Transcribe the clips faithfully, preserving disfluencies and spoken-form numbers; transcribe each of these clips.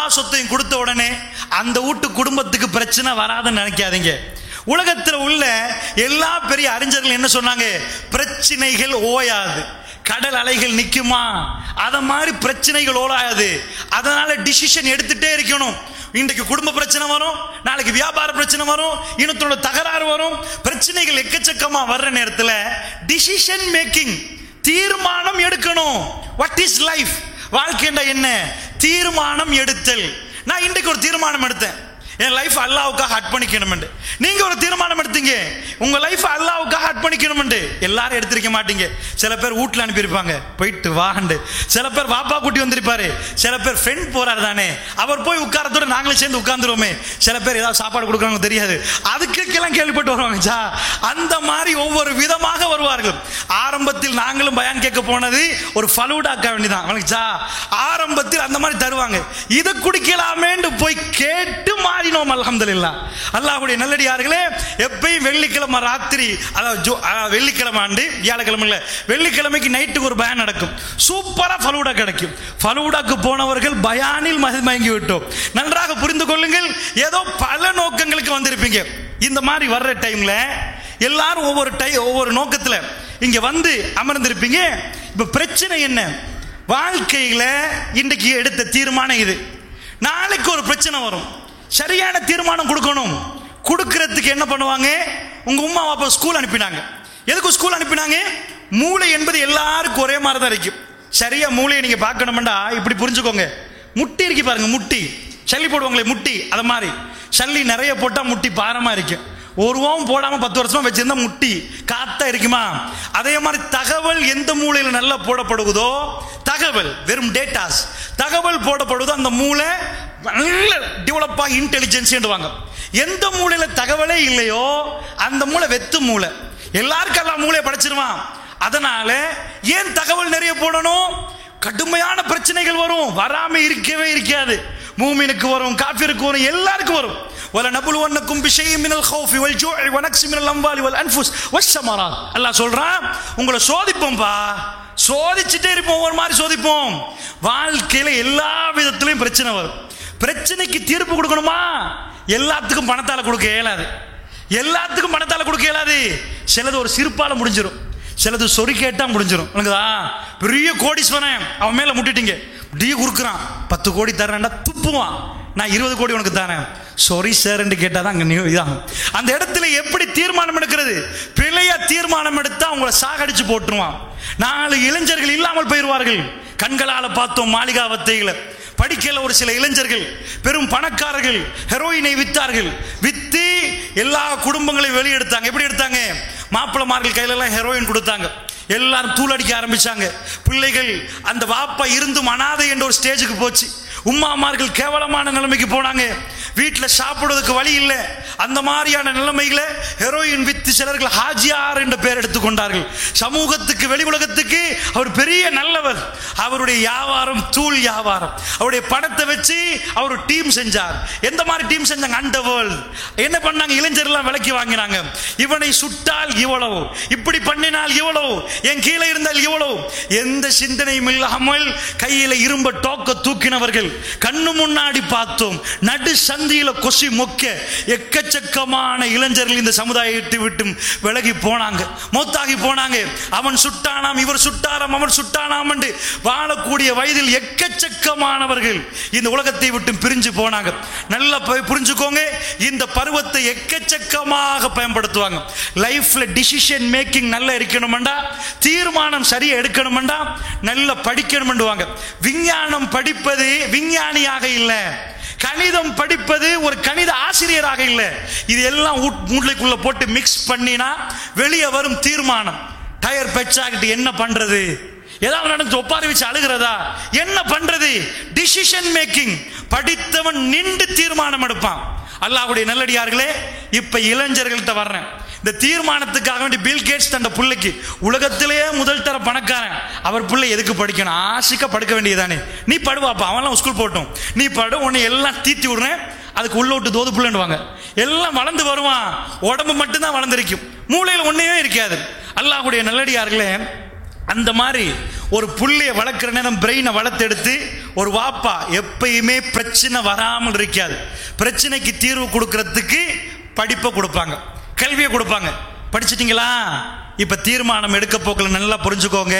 சொத்தையும் கொடுத்த உடனே அந்த வீட்டு குடும்பத்துக்கு பிரச்சனை வராதுன்னு நினைக்காதீங்க. உலகத்தில் உள்ள எல்லா பெரிய அறிஞர்கள் என்ன சொன்னாங்க? பிரச்சனைகள் ஓயாது, கடல் அலைகள் நிக்குமா, அத மாதிரி பிரச்சனைகள் ஓயாது. அதனால டிசிஷன் எடுத்துட்டே இருக்கணும். இன்றைக்கு குடும்ப பிரச்சனை வரும், நாளைக்கு வியாபார பிரச்சனை வரும், இனத்தோட தகராறு வரும், பிரச்சனைகள் எக்கச்சக்கமா வர்ற நேரத்தில் டிசிஷன் மேக்கிங், தீர்மானம் எடுக்கணும். What is life? வாழ்க்கைண்டா என்ன? தீர்மானம் எடுத்தல். நான் இன்றைக்கு ஒரு தீர்மானம் எடுத்தேன், என் லைஃப் அல்லாஹ்வுக்காக அர்ப்பணிக்கணும். நீங்க ஒரு தீர்மானம் எடுத்தீங்க, உங்க லைஃப் அல்லாஹ்வுக்காக அர்ப்பணிக்கணும். எல்லாரும் எடுத்திருக்க மாட்டீங்க. சில பேர் வீட்டுல அனுப்பியிருப்பாங்க, போயிட்டு வாண்டு. சில பேர் வாப்பா கூட்டி வந்திருப்பாரு. சில பேர் ஃப்ரெண்ட் போறாரு தானே, அவர் போய் உட்காரத்தோட நாங்களும் சேர்ந்து உட்கார்ந்துருவோமே. சில பேர் ஏதாவது சாப்பாடு கொடுக்குறாங்க தெரியாது, அதுக்கெல்லாம் கேள்விப்பட்டு வருவாங்க. அந்த மாதிரி ஒவ்வொரு விதமாக வருவார்கள். ஆரம்பத்தில் நாங்களும் பயான் கேட்க போனது ஒரு ஃபலூடாக்க வேண்டிதான். ஆரம்பத்தில் அந்த மாதிரி தருவாங்க, இதை குடிக்கலாமேன்னு போய் கேட்டு மாறி அல்ஹம்துலில்லாஹ். அல்லாஹ்வுடைய நல்லடியார்களே, எப்பயும் வெள்ளிக்கிழமை ராத்திரி, அதாவது வெள்ளிக்கிழமை ஆண்டு வியாழக்கிழமை இல்ல, வெள்ளிக்கிழமைக்கு நைட்டுக்கு ஒரு பயான் நடக்கும். சூப்பரா ஃபலூடா கிடைக்கும். ஃபலூடாக்கு போனவர்கள் பயானில் மயங்கி விட்டோம். நன்றாக புரிந்து கொள்ளுங்கள், ஏதோ பல நோக்கங்களுக்கு வந்திருப்பீங்க. இந்த மாதிரி வர்ற டைம்ல எல்லாரும் ஒவ்வொரு டை ஒவ்வொரு நோக்கத்துல இங்க வந்து அமர்ந்திருப்பீங்க. இப்ப பிரச்சனை என்ன? வாழ்க்கையில இன்றைக்கு எடுத்த தீர்மானம் இது, நாளைக்கு ஒரு பிரச்சனை வரும். சரியான தீர்மானம் கொடுக்கணும். கொடுக்கிறதுக்கு என்ன பண்ணுவாங்க? உங்க உம்மா அப்பா ஸ்கூல் அனுப்பினாங்க. எதுக்கு ஸ்கூல் அனுப்பினாங்க? மூளை என்பது எல்லாருக்கும் ஒரே மாதிரி தான் இருக்கும். சரியா மூளையை நீங்க பார்க்கணும்டா இப்படி புரிஞ்சுக்கோங்க. முட்டி இருக்கு பாருங்க, முட்டி சல்லி போடுவாங்களே முட்டி, அத மாதிரி சல்லி நிறைய போட்டா முட்டி பாரமா இருக்கும். ஒரு ஓம் போடாம பத்து வருஷமா வச்சிருந்தா முட்டி காத்தா இருக்குமா? அதே மாதிரி தகவல் எந்த மூளையில நல்லா போடப்படுவதோ, தகவல் வெறும் டேட்டாஸ், தகவல் போடப்படுவதோ அந்த மூளை நல்ல டெவலப் ஆகி இன்டெலிஜென்ஸ் என்றுவாங்க. எந்த மூளையில தகவலே இல்லையோ அந்த மூளை வெத்து மூளை. எல்லாருக்கும் எல்லாம் மூளையை படைச்சிருவான். அதனால ஏன் தகவல் நிறைய போடணும்? கடுமையான பிரச்சனைகள் வரும், வராம இருக்கவே இருக்காது. மூமினுக்கு வரும், காஃபிருக்கு வரும், எல்லாருக்கும் வரும். وَلَنَبْلُوَنَّكُمْ بِشَيْءٍ مِنَ الْخَوْفِ وَالْجُوعِ وَنَقْصٍ مِنَ الْأَمْوَالِ وَالْأَنْفُسِ وَالثَّمَرَاتِ. அல்லாஹ் சொல்றான், உங்களை சோதிப்போம்பா, சோதிச்சுட்டே இருப்போம், ஒவ்வொரு மாதிரி சோதிப்போம். வாழ்க்கையில எல்லா விதத்திலையும் பிரச்சனை வரும். பிரச்சனைக்கு தீர்ப்பு கொடுக்கணுமா? எல்லாத்துக்கும் பணத்தால கொடுக்க இயலாது, எல்லாத்துக்கும் பணத்தால கொடுக்க இயலாது. சிலது ஒரு சிரிப்பால முடிஞ்சிடும், சிலது சொறி கேட்டா முடிஞ்சிடும். பெரிய கோடீஸ்வரன், அவன் மேல முட்டிட்டீங்க, டீ குறுக்குறான், பத்து கோடி தரேன்டா துப்புவான், நான் இருபது கோடி உனக்கு தரேன், சாரி சார் என்று கேட்டாதான் அங்க இதாகும். அந்த இடத்துல எப்படி தீர்மானம் எடுக்கிறது? பிழையா தீர்மானம் எடுத்தா உங்களை சாகடிச்சு போட்டுருவான். நாலு இளைஞர்கள் இல்லாமல் போயிடுவார்கள். கண்களால பார்த்தோம் மாளிகாவத்தைகளை. படிக்கல ஒரு சில இளைஞர்கள் பெரும் பணக்காரர்கள் ஹெரோயினை வித்தார்கள். வித்து எல்லா குடும்பங்களையும் வெளியெடுத்தாங்க. எப்படி எடுத்தாங்க? மாப்பிளமார்கள் கையில எல்லாம் ஹெரோயின் கொடுத்தாங்க. எல்லாரும் தூளடிக்க ஆரம்பிச்சாங்க. பிள்ளைகள் அந்த வாப்பா இருந்தும் அனாதை என்ற ஒரு ஸ்டேஜுக்கு போச்சு. உம்மாமார்கள் கேவலமான நிலைமைக்கு போனாங்க. வீட்டில் சாப்பிடுவதற்கு வழி இல்லை. அந்த மாதிரியான நிலைமைகளை ஹெரோயின் வித்து சிலர்கள் ஹாஜியார் என்ற பெயர் எடுத்துக்கொண்டார்கள். சமூகத்துக்கு வெளி உலகத்துக்கு அவர் பெரிய நல்லவர். அவருடைய வியாபாரம் தூள் வியாபாரம். அவருடைய பணத்தை வச்சு அவர் டீம் செஞ்சார். எந்த மாதிரி டீம் செஞ்சாங்க? Under world. என்ன பண்ணாங்க? இளைஞர்லாம் விலைக்கு வாங்கினாங்க. இவனை சுட்டால் இவ்வளவு, இப்படி பண்ணினால் இவ்வளவு, என் கீழே இருந்தால் இவ்வளவு. எந்த சிந்தனையும் இல்லாமல் கையில இரும்ப டோக்க தூக்கினவர்கள் கண்ணு முன்னாடி பார்த்தோம். நடு சந்தியில கொசி மொக்க எக்கச்சக்கமான இளைஞர்கள் இந்த சமுதாயத்தை விட்டு விலகி போனாங்க, மௌத்தாகி போனாங்க. அவன் சுட்டானாம், இவர் சுட்டாராம், அவன் சுட்டானாம் என்று வாழக்கூடிய வயதில் எக்கச்சக்கமானவர்கள் இந்த உலகத்தை விட்டு பிரிஞ்சு போனாங்க. நல்லா புரிஞ்சுக்கோங்க, இந்த பருவத்தை எக்கச்சக்கமாக பயன்படுத்துவாங்க. லைஃப்ல டிசிஷன் மேக்கிங் நல்லா இருக்கணும்டா, தீர்மானம் சரியா எடுக்கணும்டா, நல்லா படிக்கணும்டுவாங்க. விஞ்ஞானம் படிப்பது விஞ்ஞானியாக இல்ல, கணிதம் படிப்பது ஒரு கணித ஆசிரியராக இல்ல. இது எல்லாம் மூளைக்குள்ள போட்டு மிக்ஸ் பண்ணினா வெளியே வரும் தீர்மானம். டயர் பெச்சாகிட்டு என்ன பண்றது? ஏதாவது நடந்து ஒப்பாரி வச்சு அழுகிறதா? என்ன பண்றது? Decision making. படித்தவன் நின்று தீர்மானம் எடுப்பான். அல்லாஹ்வுடைய நல்லடியார்களே, இப்ப இளைஞர்கள்ட்ட வர்றேன். இந்த தீர்மானத்துக்காக வேண்டி பில் கேட்ஸ் தன் பிள்ளைக்கு, உலகத்திலேயே முதல் தர பணக்காரன், அவர் பிள்ளை எதுக்கு படிக்கணும்? ஆசிக்க படுக்க வேண்டியதானே. நீ படுவாப்பா, அவன்லாம் ஸ்கூல் போட்டோம், நீ படு, உன்னை எல்லாம் தீத்தி விடுறேன், அதுக்கு உள்ள விட்டு தோது பிள்ளைன்னுவாங்க. எல்லாம் வளர்ந்து வருவான், உடம்பு மட்டும்தான் வளர்ந்துருக்கும், மூளையில் ஒன்றையும் இருக்காது. அல்லாஹ்வுடைய நல்லடியார்களே, அந்த மாதிரி ஒரு புள்ளைய வளர்க்குற நேரம் பிரெயினை வளர்த்தெடுத்து ஒரு வாப்பா எப்பயுமே பிரச்சனை வராமல் இருக்காது, பிரச்சனைக்கு தீர்வு கொடுக்கறதுக்கு படிப்பை கொடுப்பாங்க, கல்வியை கொடுப்பாங்க. படிச்சிட்டீங்களா? இப்ப தீர்மானம் எடுக்க போக்கல நல்லா புரிஞ்சுக்கோங்க.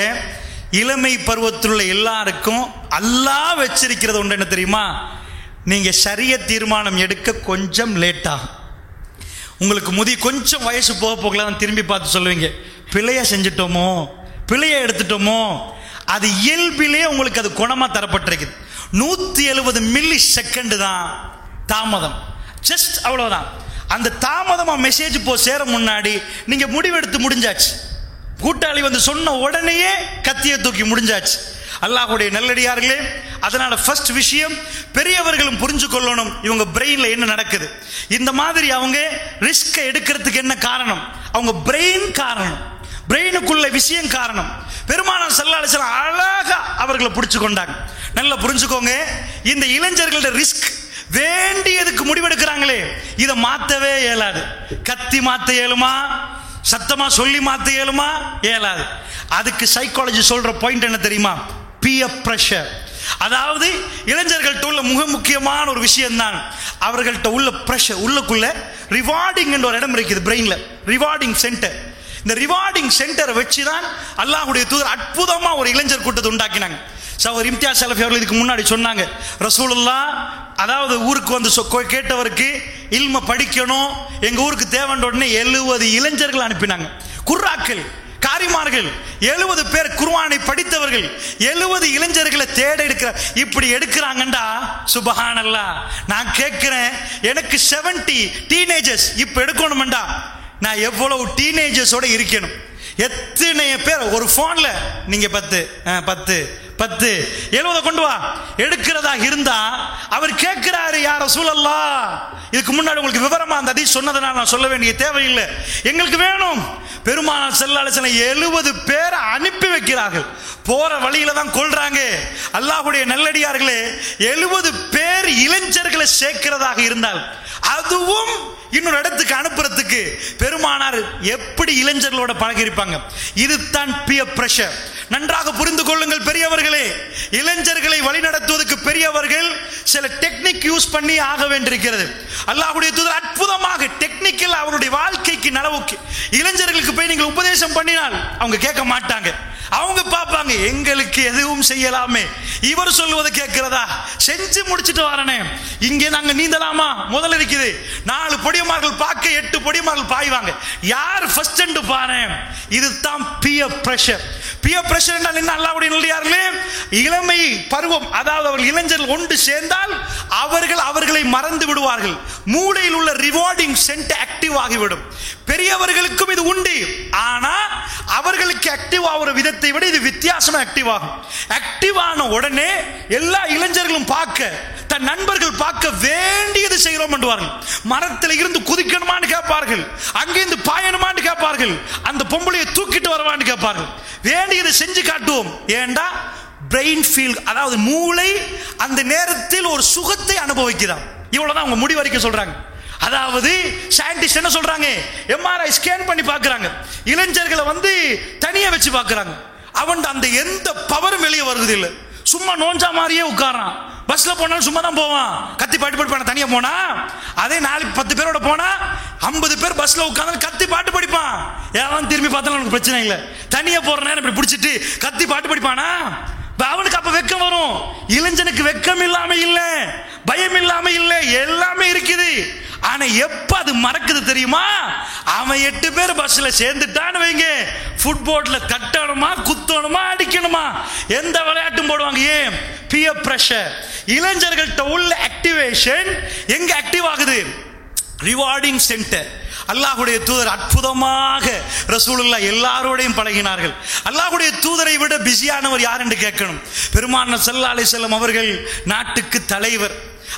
இளமை பருவத்தில் உள்ள எல்லாருக்கும் அல்லாஹ் வச்சிருக்கிறது ஒன்று என்ன தெரியுமா? நீங்க சரிய தீர்மானம் எடுக்க கொஞ்சம் லேட் ஆகும். உங்களுக்கு முதி கொஞ்சம் வயசு போக போகலாம் திரும்பி பார்த்து சொல்லுவீங்க, பிழைய செஞ்சிட்டோமோ, பிழைய எடுத்துட்டோமோ. அது இயல்பிலே உங்களுக்கு அது குணமா தரப்பட்டிருக்குது. நூத்தி எழுபது மில்லி செகண்ட் தான் தாமதம், ஜஸ்ட் அவ்வளவுதான். அந்த தாமதமா மெசேஜ் போ சேர முன்னாடி நீங்க முடிவெடுத்து முடிஞ்சாச்சு. கூட்டாளி வந்து சொன்ன உடனேயே கத்தியை தூக்கி முடிஞ்சாச்சு. அல்லாஹ்வுடைய நல்லடியார்களே, அதனால ஃபர்ஸ்ட் விஷயம் பெரியவர்களும் புரிஞ்சு கொள்ளணும் இவங்க பிரெயின்ல என்ன நடக்குது. இந்த மாதிரி அவங்க ரிஸ்க் எடுக்கிறதுக்கு என்ன காரணம்? அவங்க பிரெயின் காரணம், பிரெயினுக்குள்ள விஷயம் காரணம். பெருமானார் ஸல்லல்லாஹு அலைஹி வஸல்லம் அழகா அவர்களை பிடிச்சு கொண்டாங்க. நல்லா புரிஞ்சுக்கோங்க, இந்த இளைஞர்களோட ரிஸ்க் வேண்டியதுக்கு முடிவெடுக்கிறாங்களே, இதை மாத்தவே இயலாது. கத்தி மாத்த இயலுமா? சத்தமா சொல்லி மாத்த இயலுமா? இயலாது. அதுக்கு சைக்காலஜி சொல்ற பாயிண்ட் என்ன தெரியுமா? Pier pressure. அதாவது இளைஞர்கள்ட்ட உள்ள மிக முக்கியமான ஒரு விஷயம் தான் அவர்கள்ட்ட உள்ள பிரஷர். உள்ளுக்குள்ள ரிவார்டிங் என்ற ஒரு இடம் இருக்குது பிரெயின்ல, ரிவார்டிங் சென்டர். இந்த ரிவார்டிங் சென்டரை வச்சு தான் அல்லாஹ்வுடைய தூதர் அற்புதமா ஒரு இளைஞர் கூட்டத்தை உண்டாக்கினாங்க. சகோதரர் இம்தியாஸ் ஸலஃபி அவர்கள் இதுக்கு முன்னாடி சொன்னாங்க, ரசூலுல்லாஹ் அதாவது ஊருக்கு வந்து கேட்டவருக்கு இல்ம படிக்கணும், எங்க ஊருக்கு தேவன்ற உடனே எழுபது இளைஞர்கள் அனுப்பினாங்க. குர்ராக்கள், காரிமார்கள், எழுபது பேர் குர்ஆனை படித்தவர்கள், எழுபது இளைஞர்களை தேட எடுக்கிற. இப்படி எடுக்கிறாங்கண்டா சுபஹானல்லாஹ். நான் கேட்கிறேன், எனக்கு செவன்டி டீனேஜர்ஸ் இப்ப எடுக்கணும்டா, நான் எவ்வளவு டீனேஜர்ஸோட இருக்கணும்? எத்தனை பேர் ஒரு போன்ல நீங்க பத்து பத்து பத்து எழுபதை கொண்டு வா எடுக்கிறதா இருந்தா அவர் கேட்கிறாரு, யா ரசூலல்லாஹ், இதுக்கு முன்னாடி உங்களுக்கு விவரமா அந்த ஹதீஸ் சொன்னதனால நான் சொல்ல வேண்டிய தேவையில்லை, எங்களுக்கு வேணும். பெருமானார் ஸல்லல்லாஹு அலைஹி வஸல்லம் எழுபது பேரை அனுப்பி வைக்கிறார்கள். போற வழியில தான் கொள்றாங்க. அல்லாஹ்வுடைய நல்லடியார்களே, எழுபது பேர் இளைஞர்களை சேர்க்கிறதாக இருந்தால் அதுவும் இன்னொரு இடத்துக்கு அனுப்புறதுக்கு பெருமானார் எப்படி இளைஞர்களோட பழகிருப்பாங்க. இதுதான் பியர் பிரஷர். நன்றாக புரிந்து கொள்ளுங்கள் பெரியவர்களே, இளைஞர்களை வழிநடத்துவதற்கு பெரியவர்கள் சில டெக்னிக் யூஸ் பண்ணி ஆக வேண்டியிருக்கிறது. அல்லாஹ்வுடைய தூதர் அற்புதமாக டெக்னிக்கல் அவருடைய வாழ்க்கைக்கு நலவுக்கு இளைஞர்களுக்கு போய் நீங்கள் உபதேசம் பண்ணினால் அவங்க கேட்க மாட்டாங்க. அவங்க பார்ப்பாங்க, எங்களுக்கு எதுவும் செய்யலாமே, இவர் சொல்லுவதை கேட்கிறதா, செஞ்சு முடிச்சுட்டு வரனே, இங்கே நாங்க நீந்தலாமா முதல்ல இருக்குது. நாலு பொடியமார்கள் பார்க்க எட்டு பொடியமார்கள் பாய்வாங்க, யார் ஃபர்ஸ்ட் என்று பாரு. இதுதான் பியர் பிரஷர். பியர் பிரஷர் என்றால் என்ன? அல்லாஹ்வுடைய நல்லடியார்களே, இளமை பருவம், அதாவது அவர்கள் இளைஞர்கள் ஒன்று சேர்ந்தால் அவர்கள் அவர்களை மறந்து விடுவார்கள். மூளையில் உள்ள ரிவார்டிங் சென்டர் ஆக்டிவ் ஆகிவிடும். பெரியவர்களுக்கும் இது உண்டு, ஆனா அவர்களுக்கு ஆக்டிவ் ஆகிற விதத்தை விட இது வித்தியாசமா ஆக்டிவ் ஆகும். ஆக்டிவ் ஆன உடனே எல்லா இளைஞர்களும் பார்க்க, தன் நண்பர்கள் பார்க்க வேண்டியது செய்கிறோம் என்றுவார்கள். மரத்தில் இருந்து குதிக்கணுமான்னு கேட்பார்கள், அங்கிருந்து பாயணுமான்னு கேட்பார்கள், அந்த பொம்பளையை தூக்கிட்டு வரவான்னு கேட்பார்கள். வேண்டியது செஞ்சு காட்டுவோம். ஏண்டா பிரெயின் ஃபீல், அதாவது மூளை அந்த நேரத்தில் ஒரு சுகத்தை அனுபவிக்கிறான். இவ்வளவுதான் அவங்க முடிவறிக்க சொல்றாங்க. அதாவது சயின்டிஸ்ட் என்ன சொல்றாங்க, எம்ஆர்ஐ ஸ்கேன் பண்ணி பார்க்கறாங்க, இளைஞர்களை வந்து தனியா வச்சு பார்க்கறாங்க. அவன் அந்த எந்த பவரும் வெளியே வருது இல்லை, சும்மா நோஞ்சா மாதிரியே உட்காரான். பஸ்ல போனாலும் சும்மா தான் போவான், கத்தி பாட்டு படிப்பான். தனியா போனா அதே நாலு பத்து பேரோட போனா ஐம்பது பேர் பஸ்ல உட்கார்ந்து கத்தி பாட்டு படிப்பான். ஏன் திரும்பி பார்த்தாலும் எனக்கு பிரச்சனை இல்லை. தனியா போற நேரம் இப்படி பிடிச்சிட்டு கத்தி பாட்டு படிப்பானா, அவனுக்கு அப்ப வெக்கம் வரும். இளைஞனுக்கு வெக்கம் இல்லாம இல்ல, பயம் இல்லாம இல்ல, எல்லாமே இருக்குது. ஆனா எப்ப அது மறக்குது தெரியுமா? அவன் எட்டு பேர் பஸ்ல சேர்ந்துட்டான்னு வைங்க, ஃபுட்போர்ட்ல தட்டணுமா, குத்தணுமா, அடிக்கணுமா, எந்த விளையாட்டும் போடுவாங்க. ஏன்? Pier pressure. இளைஞர்கள்ட்ட உள்ள ஆக்டிவேஷன் எங்க ஆக்டிவ் ஆகுது? Rewarding centre. அல்லாஹ்வுடைய தூதர் அற்புதமாக ரசூலுல்லாஹ் எல்லாரோடையும் பழகினார்கள். அல்லாஹ்வுடைய தூதரை விட பிஸியானவர் யார் என்று கேட்கணும். பெருமானார் ஸல்லல்லாஹு அலைஹி வஸல்லம் அவர்கள் நாட்டுக்கு தலைவர்.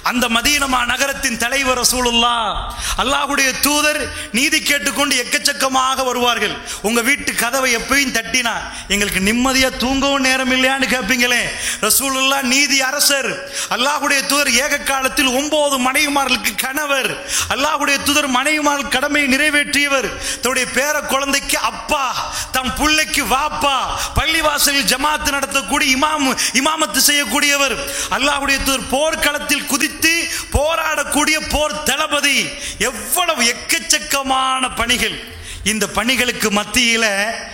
அந்த மதீனா நகரத்தின் தலைவர் ரசூலுல்லாஹ், அல்லாஹ்வுடைய தூதர் நீதி கேட்டுக்கொண்டு எக்கச்சக்கமாக வருவார்கள். உங்க வீட்டு கதவை எப்பயும் தட்டினா எங்களுக்கு நிம்மதியா தூங்கவும் நேரம் இல்லையான்னு கேட்பீங்களே. ரசூலுல்லாஹ் நீதி அரசர், அல்லாஹ்வுடைய தூதர் ஏக காலத்தில் ஒன்பது மனைவிமார்களுக்கு கணவர், அல்லாஹ்வுடைய தூதர் மனைவிமார்கள் கடமையை நிறைவேற்றியவர், தன்னுடைய பேர குழந்தைக்கு அப்பா, தம் பிள்ளைக்கு வாப்பா, பள்ளிவாசலில் ஜமாத்து நடத்தக்கூடிய இமாம் இமாமத்து செய்யக்கூடியவர், அல்லாஹ்வுடைய தூதர் போர்க்களத்தில் குதித்து போராடக்கூடிய போர் தளபதி. எவ்வளவு எக்கச்சக்கமான பணிகள். இந்த பணிகளுக்கு மத்தியில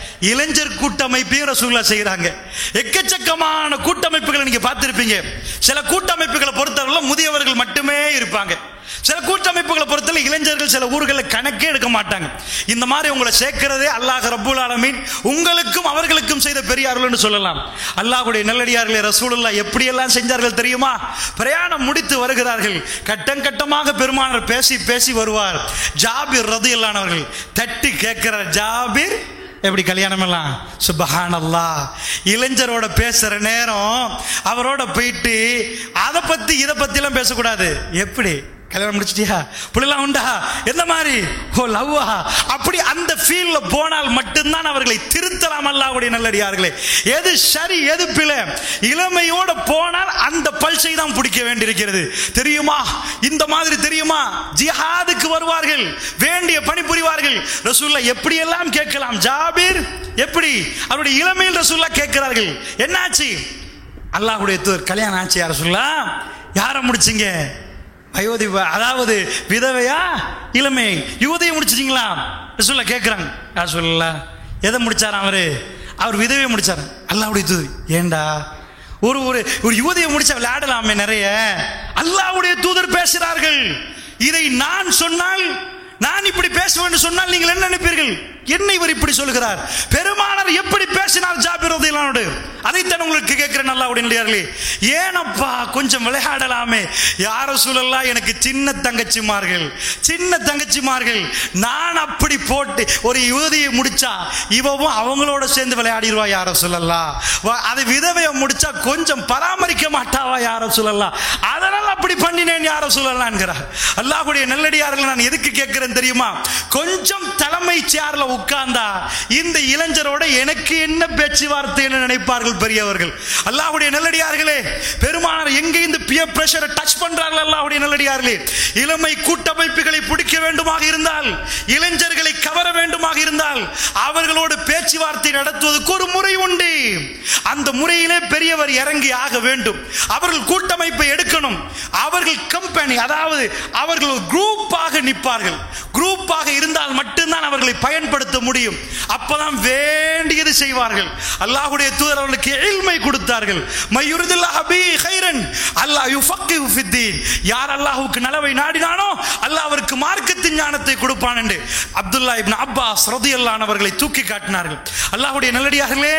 இளைஞர் கூட்டமைப்பையும் ரசூலுல்லாஹ் செய்யறாங்க. எக்கச்சக்கமான கூட்டமைப்புகளை நீங்க பார்த்திருப்பீங்க. சில கூட்டமைப்புகளை பொறுத்தவரை முதியவர்கள் மட்டுமே இருப்பாங்க. சில கூட்டமைப்புகளை பொறுத்தவரை இளைஞர்கள் சில ஊர்களில் கணக்கே எடுக்க மாட்டாங்க. இந்த மாதிரி உங்களை சேர்க்கிறதே அல்லாஹ் ரப்புல் ஆலமீன் உங்களுக்கும் அவர்களுக்கும் செய்த பெரியார்கள் சொல்லலாம். அல்லாஹ்வுடைய நல்லடியார்களே, ரசூலுல்லாஹ் எப்படியெல்லாம் செஞ்சார்கள் தெரியுமா? பிரயாணம் முடித்து வருகிறார்கள். கட்டம் கட்டமாக பெருமானார் பேசி பேசி வருவார். ஜாபிர் ரலியல்லாஹு அன்ஹு அவர்கள் தட்டி கேட்கிறார், ஜாபிர் எப்படி கல்யாணம் எல்லாம்? சுப்ஹானல்லாஹ். இளைஞரோட பேசுற நேரம் அவரோட போயிட்டு அதை பத்தி இதை பத்தி எல்லாம் பேசக்கூடாது. எப்படி கல்யாணம் முடிச்சிட்டியா, புள்ளலாம் உண்டா, எந்த மாதிரி, ஓ லவ்வா, அப்படி அந்த ஃபீல்ட்ல போனால் மட்டும்தான் அவர்களை திருத்தலாம். அல்லாஹ்வுடைய நல்லடியார்களே, எது சரி எது பிழை, இளமையோட போனால் அந்த பல்சை தான் பிடிக்க வேண்டியிருக்கிறது. தெரியுமா, இந்த மாதிரி தெரியுமா, ஜிஹாதுக்கு வருவார்கள், வேண்டிய பணி புரிவார்கள். ரசூலுல்லாஹ் எப்படி எல்லாம் கேட்கலாம். ஜாபிர் எப்படி அவருடைய இளமையில் ரசூலுல்லாஹ் கேட்கிறார்கள், என்னாச்சு? அல்லாஹ்வுடைய தூதர், கல்யாணம் ஆச்சு யார ரசூலுல்லாஹ்? யாரை முடிச்சிங்க? அயோத்தி, அதாவது விதவையா இளமை? யுவதியை முடிச்சிட்டீங்களா? ரசூலுல்லாஹ் கேட்கிறாங்க. ரசூலுல்லாஹ் எதை முடிச்சாராம்? அவரு அவர் விதவையை முடிச்சார். அல்லாஹ்வுடைய தூதர், ஏண்டா ஒரு ஒரு ஒரு யுவதியை முடிச்சா விளையாடலாமே நிறைய. அல்லாஹ்வுடைய தூதர் பேசுகிறார்கள். இதை நான் சொன்னால், நான் இப்படி பேசுவேன் சொன்னால் நீங்கள் என்ன நினைப்பீர்கள்? என்ன இவர் இப்படி சொல்கிறார்? பெருமானார் எப்படி பேசினார் ஜாபிர் ரலியல்லாஹு அன்ஹு? அதைத்தான் உங்களுக்கு கேட்கிறேன். அல்லாஹ்வுடைய நல்லடியார்களே, ஏனப்பா கொஞ்சம் விளையாடலாமே. யா ரசூலல்லாஹ், எனக்கு சின்ன தங்கச்சிமார்கள், சின்ன தங்கச்சிமார்கள், நான் அப்படி போட்டு ஒரு யுவதியை முடிச்சா இவவும் அவங்களோட சேர்ந்து விளையாடிடுவா யா ரசூலல்லாஹ். அது விதவையை முடிச்சா கொஞ்சம் பராமரிக்க மாட்டாவா யா ரசூலல்லாஹ், அதனால் அப்படி பண்ணினேன் யா ரசூலல்லாஹ் என்கிறார். அல்லாஹ்வுடைய நல்லடியார்கள், நான் எதுக்கு கேட்கிறேன் தெரியுமா? கொஞ்சம் தலைமை சேர்ல உட்கார்ந்தா இந்த இளைஞரோட எனக்கு என்ன பேச்சுவார்த்தை என்ன நினைப்பார்கள் பெரியவர்கள். அல்லாஹ்வுடைய நல்லடியார்களே, பெருமானார் எங்க இந்த பியர் பிரஷரை டச் பண்றார்கள். அல்லாஹ்வுடைய நல்லடியார்களே, இளமை கூட்டமைப்புகளை பிடிக்க வேண்டுமாக இருந்தால், இளைஞர்களை கவர வேண்டுமாக இருந்தால், அவர்களோடு பேச்சுவார்த்தை நடத்துவதற்கு ஒரு முறை உண்டு. அந்த முறையிலே பெரியவர் இறங்கி ஆக வேண்டும். அவர்கள் கூட்டமைப்பை எடுக்கணும். அவர்கள் கம்பெனி, அதாவது அவர்கள் குரூப்பாக நிற்பார்கள். குரூப்பாக இருந்தால் மட்டும்தான் அவர்களை பயன்படுத்த முடியும். அப்பதான் வேண்டியது செய்வார்கள். அல்லாஹ்வுடைய தூதர் அவர்களுக்கு இல்மை கொடுத்தார்கள். மய்யுரிதுல்லாஹு பிஹி கைரன் அல்லாஹ் யுஃபக்கிஹு ஃபித்தீன். யார் அல்லாஹ்வுக்கு நலவை நாடினானோ அல்லாஹ் அவருக்கு மார்க்கத்தின் ஞானத்தை கொடுப்பான் என்று அப்துல்லாஹ் இப்னு அப்பாஸ் ரலியல்லாஹு அன்ஹு அவர்களை தூக்கி காட்டினார்கள். அல்லாஹ்வுடைய நல்லடியார்களே,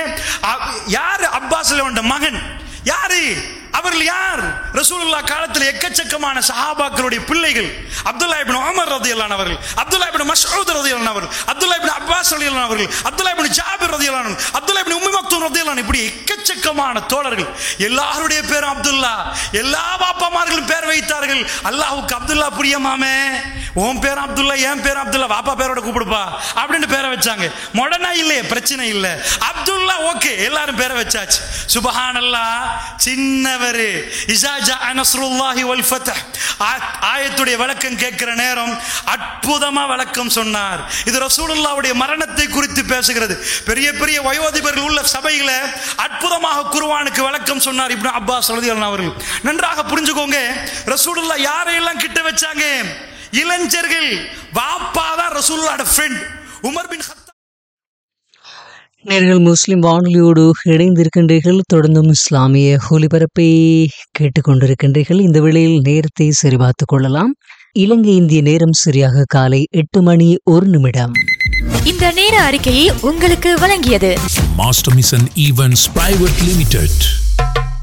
யார் அப்பாஸ் அவருடைய மகன் யாரு? அவர்கள் யார்? ரசூலுல்லாஹ் காலத்தில் எக்கச்சக்கமான சஹாபாக்களுடைய பிள்ளைகள். அப்துல்லாஹ் இப்னு உமர் ரலியல்லாஹு அன்ஹு அவர்கள், அப்துல்லாஹ் இப்னு மஸ்ஊத் ரலியல்லாஹு அன்ஹு அவர்கள், அப்துல்லாஹ் இப்னு அப்பாஸ் ரலியல்லாஹு அன்ஹு அவர்கள், அப்துல்லாஹ் இப்னு ஜாபிர் ரலியல்லாஹு அன்ஹு, அப்துல்லாஹ் இப்னு உம்மி மக்தூம் ரலியல்லாஹு அன்ஹு, இப்படி எக்கச்சக்கமான தோழர்கள். எல்லாருடைய பேரும் அப்துல்லா. எல்லா பாப்பாமார்களும் பேர் வைத்தார்கள். அல்லாஹ்வுக்கு அப்துல்லா பிரியமாமே, உன் பேர் அப்துல்லா, என் பேர் அப்துல்லா, பாப்பா பேரோட கூப்பிடுப்பா அப்படின்னு பேரை வச்சாங்க. மொடனா இல்லையே, பிரச்சனை இல்லை, அப்துல்லா ஓகே, எல்லாரும் பேரை வச்சாச்சு. சுப்ஹானல்லாஹ். சின்னவர் இஸா ஜாஅ நஸ்ருல்லாஹி வல் ஃபத்ஹ் ஆயத்துடைய விளக்கம் கேட்கிற நேரம் அற்புதமா விளக்கம் சொன்னார். இது ரசூலுல்லாஹ்வுடைய மரணத்தை குறித்து பேசுகிறது. பெரிய பெரிய வயோதிபர்கள் உள்ள சபையில அற்புதமாக குர்ஆனுக்கு விளக்கம் சொன்னார் இப்னு அப்பாஸ் ரலியல்லாஹு அன்ஹு அவர்கள். நன்றாக புரிஞ்சுக்கோங்க, ரசூலுல்லாஹ் யாரையெல்லாம் கிட்ட வச்சாங்க? இளைஞர்கள். வாப்பாதான் ரசூலுல்லாஹ்வோட ஃப்ரெண்ட் உமர் பின் கத்தாப். நேர்கள் முஸ்லிம் வானொலியோடு இணைந்திருக்கின்றீர்கள். தொடர்ந்தும் இஸ்லாமிய ஒலிபரப்பை கேட்டுக்கொண்டிருக்கின்றீர்கள். இந்த வேளையில் நேரத்தை சரிபார்த்துக் கொள்ளலாம். இலங்கை இந்திய நேரம் சரியாக காலை எட்டு மணி ஒரு நிமிடம். இந்த நேர அறிக்கையை உங்களுக்கு வழங்கியது master mission events private limited.